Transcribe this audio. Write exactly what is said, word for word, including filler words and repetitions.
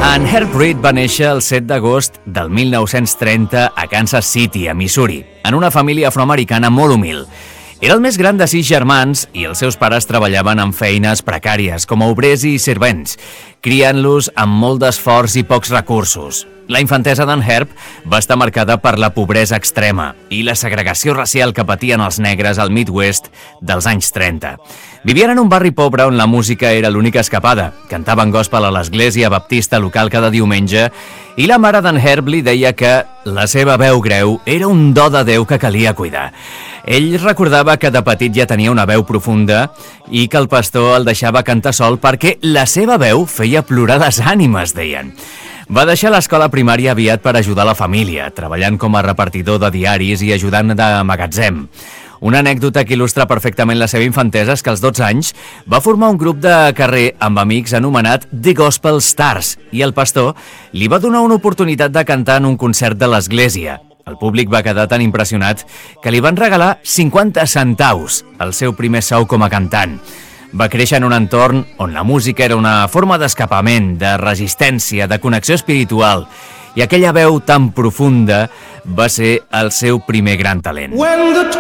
En Herb Reed va néixer el set d'agost del mil nou-cents trenta a Kansas City, a Missouri, en una família afroamericana molt humil. Era el més gran de sis germans i els seus pares treballaven en feines precàries com a obrers i servents, criant-los amb molt d'esforç i pocs recursos. La infantesa d'en Herb va estar marcada per la pobresa extrema i la segregació racial que patien els negres al Midwest dels anys trenta. Vivien en un barri pobre on la música era l'única escapada. Cantaven gospel a l'església baptista local cada diumenge i la mare d'en Herb li deia que la seva veu greu era un do de Déu que calia cuidar. Ell recordava que de petit ja tenia una veu profunda i que el pastor el deixava cantar sol perquè la seva veu feia plorar les ànimes, deien. Va deixar l'escola primària aviat per ajudar la família, treballant com a repartidor de diaris i ajudant de magatzem. Una anècdota que il·lustra perfectament la seva infantesa és que als dotze anys va formar un grup de carrer amb amics anomenat The Gospel Stars i el pastor li va donar una oportunitat de cantar en un concert de l'església. El públic va quedar tan impressionat que li van regalar cinquanta centaus, el seu primer sou com a cantant. Va créixer en un entorn on la música era una forma d'escapament, de resistència, de connexió espiritual, i aquella veu tan profunda va ser el seu primer gran talent.